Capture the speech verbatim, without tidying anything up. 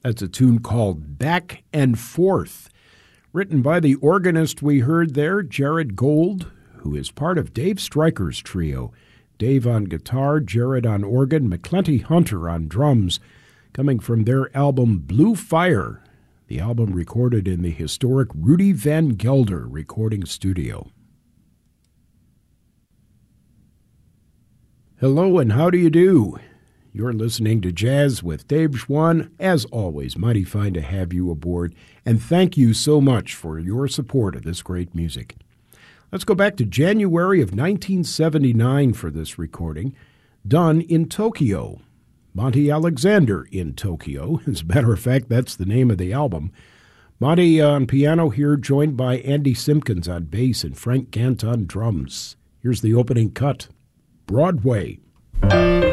That's a tune called Back and Forth, written by the organist we heard there, Jared Gold, who is part of Dave Stryker's trio. Dave on guitar, Jared on organ, McClenty Hunter on drums, coming from their album Blue Fire, the album recorded in the historic Rudy Van Gelder recording studio. Hello and how do you do? You're listening to Jazz with Dave Schwann. As always, mighty fine to have you aboard, and thank you so much for your support of this great music. Let's go back to January of nineteen seventy-nine for this recording, done in Tokyo. Monty Alexander in Tokyo. As a matter of fact, that's the name of the album. Monty on piano here, joined by Andy Simpkins on bass and Frank Gant on drums. Here's the opening cut, Broadway.